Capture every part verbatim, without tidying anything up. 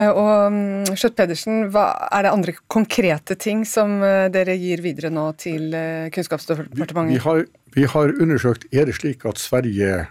Og Schjøtt-Pedersen, hva er det andre konkrete ting som dere gir videre nå til Kunnskapsdepartementet? Vi har, vi har undersøkt, er det slik at Sverige,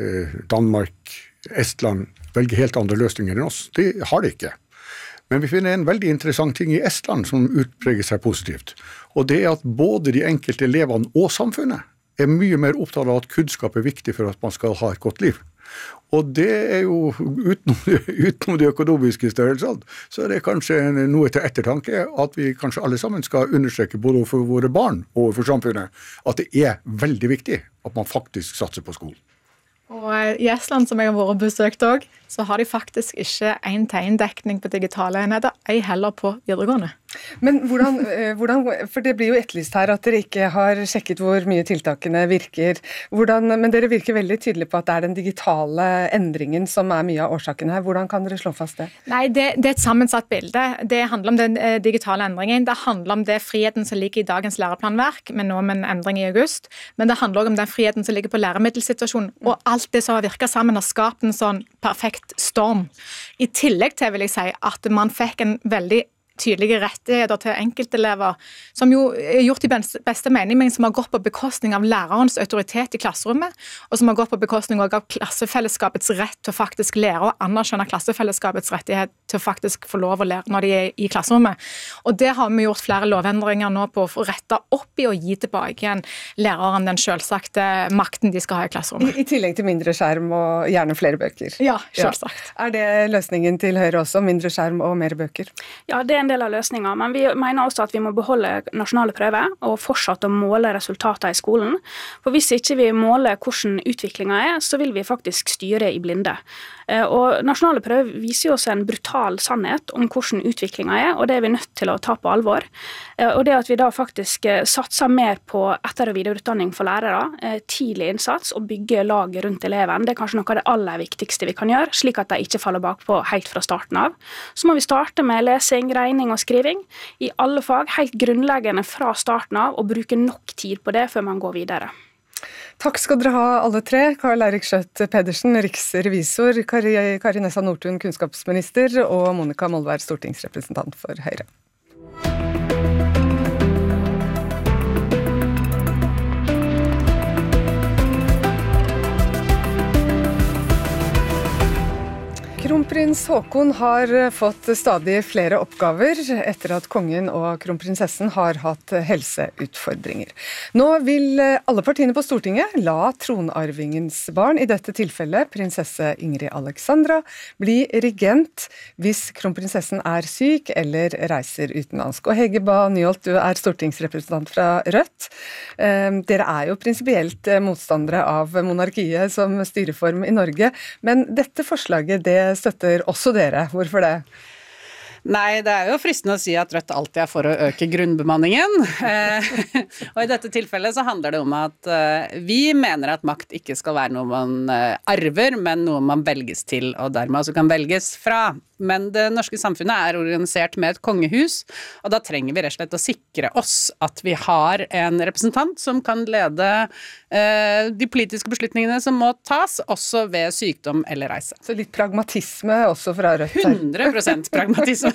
Danmark, Estland velger helt andre løsninger enn oss? Det har det ikke. Men vi finner en veldig interessant ting i Estland som utpreger seg positivt. Og det er at både de enkelte elevene og samfunnet er mye mer opptatt av at kunnskap er viktig for at man skal ha et godt liv. Og det er jo, utenom, utenom de økonomiske størrelsene, så er det kanskje noe til ettertanke at vi kanskje alle sammen skal understreke både for våre barn og for samfunnet at det er veldig viktig at man faktisk satser på skolen. Og i Estland, som jeg har vært besøkt også, så har de faktisk ikke en tegndekning på digitale enheter, ei heller på videregående. Men hvordan, hvordan, for det blir jo etterlyst her at dere ikke har sjekket hvor mye tiltakene virker, hvordan, men dere virker veldig tydelig på at det er den digitale endringen som er mye av årsaken her. Hvordan kan dere slå fast det? Nei, det, det er et sammensatt bilde. Det handler om den digitale endringen, det handler om det friheten som ligger i dagens læreplanverk, men nå med en endring i august, men det handler også om den friheten som ligger på læremiddelsituasjonen, og alt det som har virket sammen har skapt en sånn perfekt storm. I tillegg til vil jeg si at man fikk en veldig tydelige rettigheter til enkeltelever, som jo er gjort i beste mening, men som har gått på bekostning av lærerens autoritet i klasserommet, og som har gått på bekostning av klassefellesskapets rett til å faktisk lære og anerkjenne klassefellesskapets rettighet til å faktisk få lov å lære når de er i klasserommet. Og det har vi gjort flere lovendringer nå på for å rette opp i og gi tilbake igjen læreren den selvsagte makten de skal ha i klasserommet. I, i tillegg til mindre skjerm og gjerne flere bøker. Ja, selvsagt. Ja. Er det løsningen til Høyre også, mindre skjerm og mer bøker? Ja, det er en del av løsningen, men vi mener også at vi må beholde nasjonale prøver og fortsette å måle resultater i skolen. For hvis ikke vi måler hvordan utviklingen er, så vil vi faktisk styre i blinde. Og nasjonale prøver viser oss en brutal sannhet om hvordan utviklingen er, og det er vi nødt til å ta på alvor. Og det at vi da faktisk satser mer på etter- og videreutdanning for lærere, tidlig innsats og bygge lag rundt eleven, det er kanskje noe av det aller viktigste vi kan gjøre, slik at de ikke faller bakpå helt fra starten av. Så må vi starte med lesing, regning og skriving i alle fag, helt grunnleggende fra starten av, og bruke nok tid på det før man går videre. Takk skal dere ha alle tre. Karl Eirik Schjøtt-Pedersen, riksrevisor, Kari, Kari Nessa Nordtun, kunnskapsminister, og Monica Molvær, stortingsrepresentant for Høyre. Kronprins Haakon har fått stadig flere oppgaver etter at kongen og kronprinsessen har hatt helseutfordringer. Nå vil alle partiene på Stortinget la tronarvingens barn, i dette tilfellet prinsesse Ingrid Alexandra, bli regent hvis kronprinsessen er syk eller reiser utenlandsk. Og Hege Bae Nyholt, du er stortingsrepresentant fra Rødt. Dere er jo prinsipielt motstandere av monarkiet som styreform i Norge, men dette forslaget det støtter også dere. Hvorfor det? Nei, det er jo fristende å si at Rødt alltid er for å øke grunnbemanningen. Og i dette tilfellet så handler det om at vi mener at makt ikke skal være noe man arver, men noe man velges til, og dermed også kan velges fra. Men det norske samfunnet er organisert med et kongehus, og da trenger vi rett og slett å sikre oss at vi har en representant som kan lede eh, de politiske beslutningene som må tas, også ved sykdom eller reise. Så litt pragmatisme også fra Rødt her. hundre prosent pragmatisme.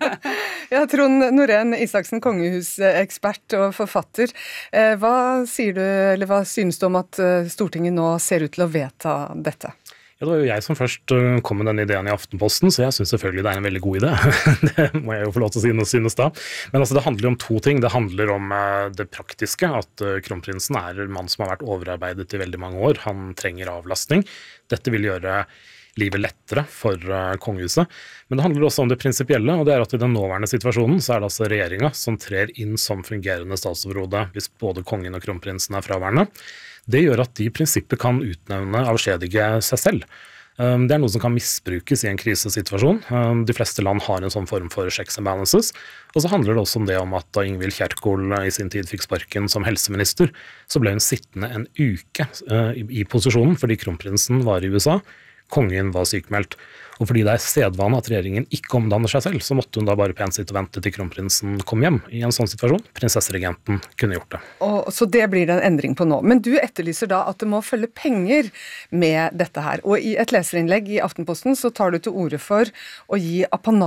Ja, Trond Norén Isaksen, kongehusekspert og forfatter. Eh, hva sier du, eller hva synes du om at Stortinget nå ser ut til å vedta dette? Ja, det var jo jeg som først kom med den ideen i Aftenposten, så jeg synes selvfølgelig det er en veldig god idé. Det må jeg jo få lov til å si, synes da. Men altså, det handler om to ting. Det handler om det praktiske, at kronprinsen er en mann som har vært overarbeidet i veldig mange år. Han trenger avlastning. Dette vil gjøre livet lettere for kongehuset. Men det handler også om det prinsipielle, og det er at i den nåværende situasjonen så er det altså regjeringen som trer inn som fungerende statsoverhode hvis både kongen og kronprinsen er fraværende. Det gjør at de i prinsippet kan utnevne avskjedige seg selv. Det er noe som kan misbrukes i en krisesituasjon. De fleste land har en sånn form for checks and balances. Og så handler det også om det om at da Ingvild Kjerkol i sin tid fikk sparken som helseminister, så ble hun sittende en uke i posisjonen fordi kronprinsen var i U S A. Kongen var sykmeldt. Og fordi det er sedvane at regjeringen ikke omdanner seg selv, så måtte hun da bare pent sitte og vente til kronprinsen kom hjem i en sånn situasjon. Prinsesseregenten kunne gjort det. Og, så det blir det en endring på nå. Men du etterlyser da at det må følge penger med dette her. Og i et leserinnlegg i Aftenposten så tar du til orde for å gi apanasje